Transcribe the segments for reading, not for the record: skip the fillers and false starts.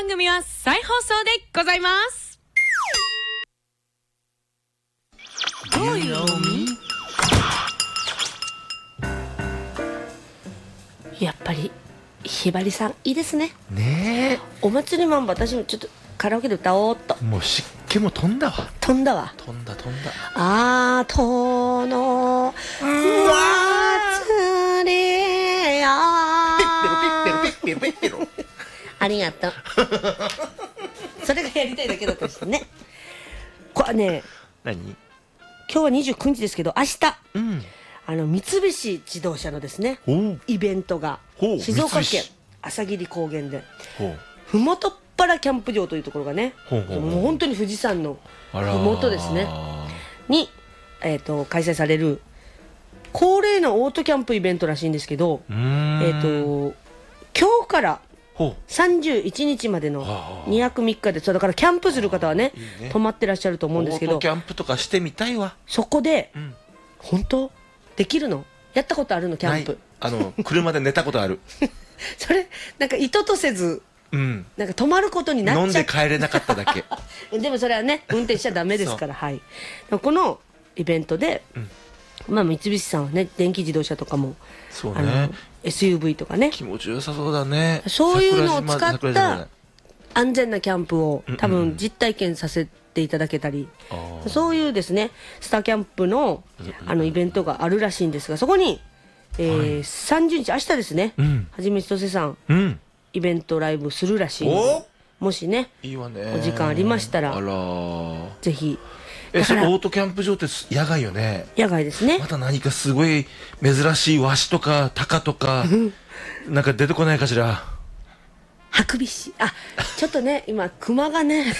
番組は再放送でございます。どういう意味？ やっぱりひばりさんいいですね。 ねお祭りマンバ私もちょっとカラオケで歌おうっと。 もう湿気も飛んだわ。 飛んだわ。 飛んだあとの祭りやピッペロピッペロピッペロピッペロありがとうそれがやりたいだけだったしね。これね、 何？ 今日は29日ですけど、明日、三菱自動車のですねイベントが静岡県朝霧高原でふもとっぱらキャンプ場というところがね、もう本当に富士山のふもとですねに、開催される恒例のオートキャンプイベントらしいんですけど、今日から31日までの2泊3日で、そうだからキャンプする方はね泊まってらっしゃると思うんですけど、 オートキャンプとかしてみたいわ。 そこで、本当できるの？やったことあるの？キャンプ車で寝たことあるそれなんか意図とせず、なんか泊まることになっちゃって飲んで帰れなかっただけでもそれはね運転しちゃダメですからはい。でもこのイベントで、三菱さんはね電気自動車とかもそうね、 SUV とかね気持ちよさそうだね。 そういうのを使っ桜た安全なキャンプを多分実体験させていただけたり、そういうですねスターキャンプのイベントがあるらしいんですが、そこに、30日明日ですね、はじめちとせさん、イベントライブするらしいので、もしねいいわね、 お時間ありましたらぜひ。 そのオートキャンプ場って野外よね？ 野外ですね。 また何かすごい珍しいワシとかタカとかなんか出てこないかしら。 ハクビシン、ちょっとね今クマがね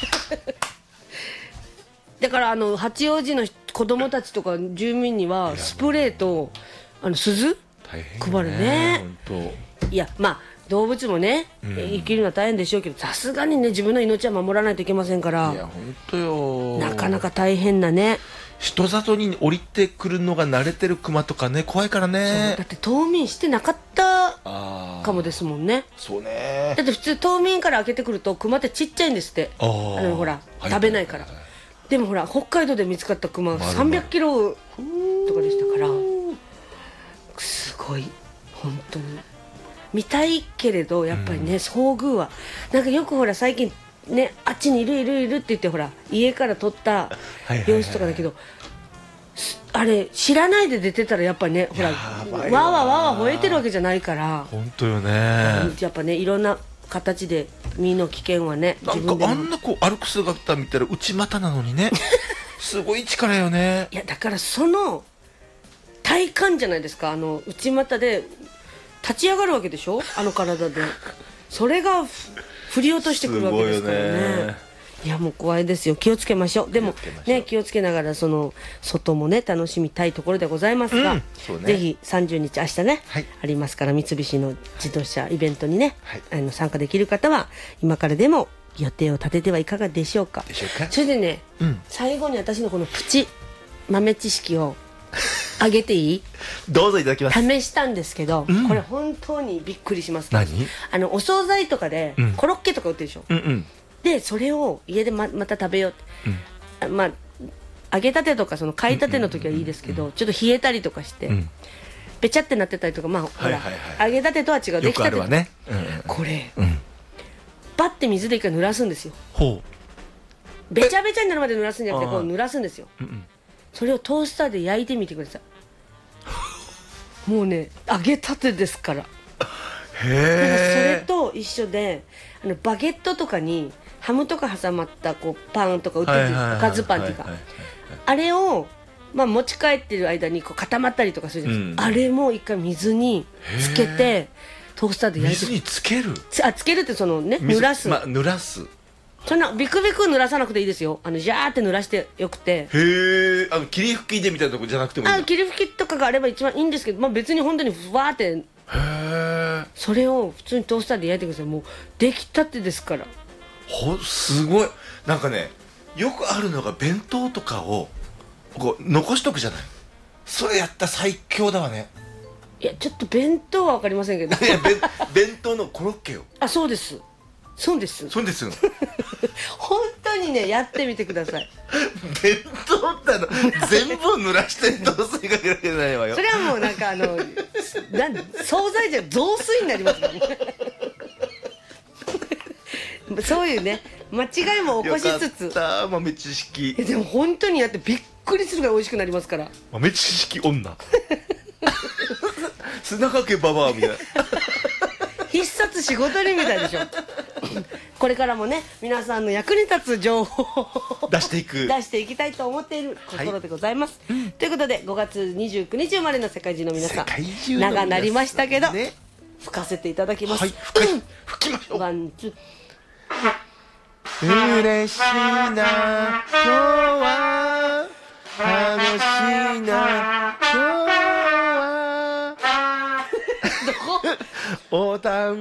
だから八王子の子供たちとか住民にはスプレーと鈴配るね。いや動物もね、生きるのは大変でしょうけど、さすがにね自分の命は守らないといけませんから。 いや本当よ、 なかなか大変なね。 人里に降りてくるのが慣れてるクマとかね怖いからね。 だって冬眠してなかったかもですもんね。 そうね。 だって普通冬眠から開けてくるとクマってちっちゃいんですって。ほら食べないから、でもほら北海道で見つかったクマ300キロとかでしたから、すごい本当に見たいけれどやっぱりね、遭遇はなんかよくほら最近ねあっちにいるって言ってほら家から撮った様子とかだけど、あれ知らないで出てたらやっぱりねほらわーわー吠えてるわけじゃないから。 本当よね。 やっぱねいろんな形で身の危険はねなんかあんな歩く姿見たら内股なのにねすごい力よね。 いやだからその体感じゃないですか、内股で立ち上がるわけでしょ体でそれが振り落としてくるわけですからね。いやもう怖いですよ。気をつけましょう。でもね気をつけながらその外もね楽しみたいところでございますが、ぜひ30日明日ね、ありますから三菱の自動車イベントにね、参加できる方は今からでも予定を立ててはいかがでしょうか。それでね、最後に私のこのプチ豆知識をあげていい？ どうぞいただきます。 試したんですけど、これ本当にびっくりします。 何？ お惣菜とかでコロッケとか売ってるでしょ、でそれを家で また食べようって、揚げたてとかその買いたての時はいいですけど、ちょっと冷えたりとかして、べちゃってなってたりとか、ほら揚げたてとは違う、できたてよくあるわね、 これ、バッて水で一回濡らすんですよ。べちゃべちゃになるまで濡らすんじゃなくてこう濡らすんですよ。それをトースターで焼いてみてくださいもうね揚げたてですから。それと一緒でバゲットとかにハムとか挟まったパンとか売ってるおかずパンっていうか、あれを持ち帰ってる間に固まったりとかするじゃないですか、あれも一回水につけてトースターで焼いて。 水につける？ つけるってそのね濡らす、 濡らす。 そんなビクビク濡らさなくていいですよ。ジャーって濡らしてよくて。 霧吹きでみたいなとこじゃなくてもいい？ 霧吹きとかがあれば一番いいんですけど、別に本当にふわーってそれを普通にトースターで焼いてください。もう出来たてですから。 すごい。なんかねよくあるのが弁当とかを残しとくじゃない。それやったら最強だわね。 いやちょっと弁当は分かりませんけどいや弁当のコロッケよ。 そうです。 そうです。 そうですよ。 本当にね、やってみてください。 弁当って全部濡らしてどう水かけなきゃいけないわよ。 それはもうなんか惣菜じゃ雑炊になりますからね。そういうね、間違いも起こしつつ。 よかった、豆知識。 でも本当にやってびっくりするぐらい美味しくなりますから。 豆知識女。砂かけババアみたいな。 必殺仕事人みたいでしょ。これからもね、皆さんの役に立つ情報を出していきたいと思っているところでございます、ということで5月29日生まれの世界中の皆さん、長なりましたけど、吹かせていただきます。 はい、吹きましょう。 ワンツー。嬉しいな今日は、楽しいな今日は。おたん